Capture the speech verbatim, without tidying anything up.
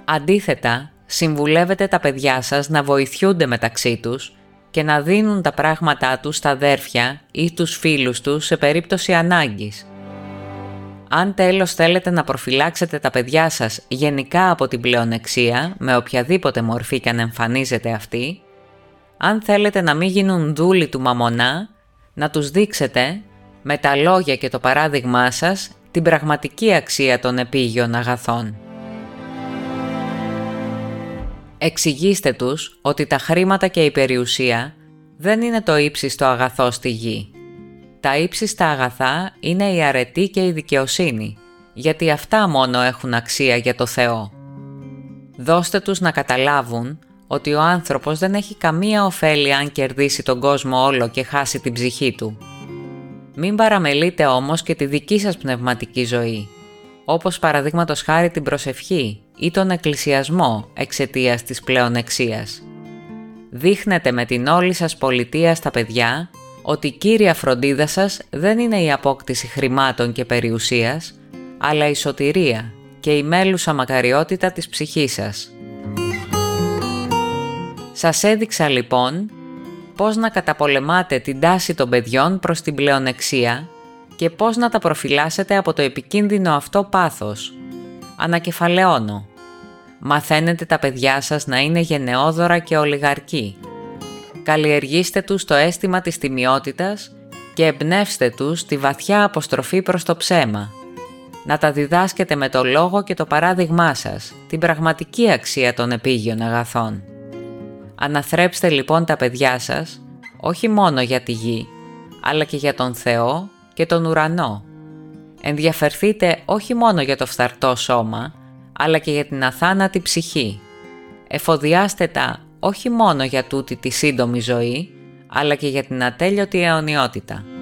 Αντίθετα, συμβουλεύετε τα παιδιά σας να βοηθιούνται μεταξύ τους και να δίνουν τα πράγματά τους στα αδέρφια ή τους φίλους τους σε περίπτωση ανάγκης. Αν τέλος θέλετε να προφυλάξετε τα παιδιά σας γενικά από την πλεονεξία, με οποιαδήποτε μορφή και αν εμφανίζεται αυτή, αν θέλετε να μην γίνουν δούλοι του μαμονά, να τους δείξετε, με τα λόγια και το παράδειγμά σας, την πραγματική αξία των επίγειων αγαθών. Εξηγήστε τους ότι τα χρήματα και η περιουσία δεν είναι το ύψιστο αγαθό στη γη. Τα ύψιστα αγαθά είναι η αρετή και η δικαιοσύνη, γιατί αυτά μόνο έχουν αξία για το Θεό. Δώστε τους να καταλάβουν ότι ο άνθρωπος δεν έχει καμία ωφέλη αν κερδίσει τον κόσμο όλο και χάσει την ψυχή του. Μην παραμελείτε όμως και τη δική σας πνευματική ζωή, όπως παραδείγματος χάρη την προσευχή ή τον εκκλησιασμό εξαιτίας της πλεονεξίας. Δείχνετε με την όλη σας πολιτεία στα παιδιά ότι η κύρια φροντίδα σας δεν είναι η απόκτηση χρημάτων και περιουσίας, αλλά η σωτηρία και η μέλουσα μακαριότητα της ψυχής σας. Σας έδειξα λοιπόν πώς να καταπολεμάτε την τάση των παιδιών προς την πλεονεξία και πώς να τα προφυλάσσετε από το επικίνδυνο αυτό πάθος. Ανακεφαλαιώνω. Μαθαίνετε τα παιδιά σας να είναι γενναιόδωρα και ολιγαρκοί. Καλλιεργήστε τους το αίσθημα της τιμιότητας και εμπνεύστε τους τη βαθιά αποστροφή προς το ψέμα. Να τα διδάσκετε με το λόγο και το παράδειγμά σας, την πραγματική αξία των επίγειων αγαθών. Αναθρέψτε λοιπόν τα παιδιά σας, όχι μόνο για τη γη, αλλά και για τον Θεό και τον ουρανό. Ενδιαφερθείτε όχι μόνο για το φθαρτό σώμα, αλλά και για την αθάνατη ψυχή. Εφοδιάστε τα όχι μόνο για τούτη τη σύντομη ζωή, αλλά και για την ατέλειωτη αιωνιότητα.